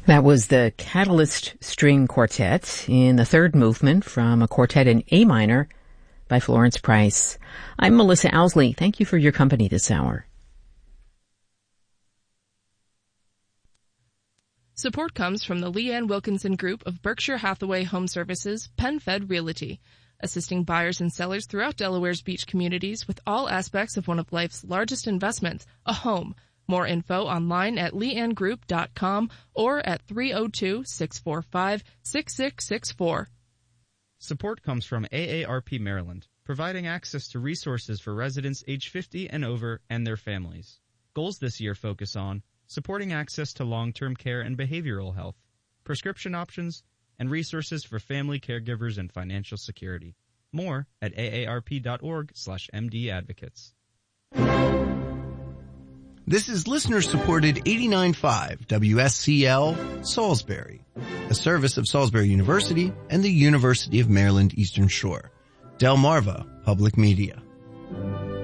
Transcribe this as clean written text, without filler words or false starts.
That was the Catalyst String Quartet in the third movement from a quartet in A minor by Florence Price. I'm Melissa Owsley. Thank you for your company this hour. Support comes from the Leanne Wilkinson Group of Berkshire Hathaway Home Services, PenFed Realty, assisting buyers and sellers throughout Delaware's beach communities with all aspects of one of life's largest investments, a home. More info online at leannegroup.com or at 302-645-6664. Support comes from AARP Maryland, providing access to resources for residents age 50 and over and their families. Goals this year focus on supporting access to long-term care and behavioral health, prescription options, and resources for family caregivers and financial security. More at aarp.org/mdadvocates. This is listener-supported 89.5 WSCL Salisbury, a service of Salisbury University and the University of Maryland Eastern Shore. Delmarva Public Media.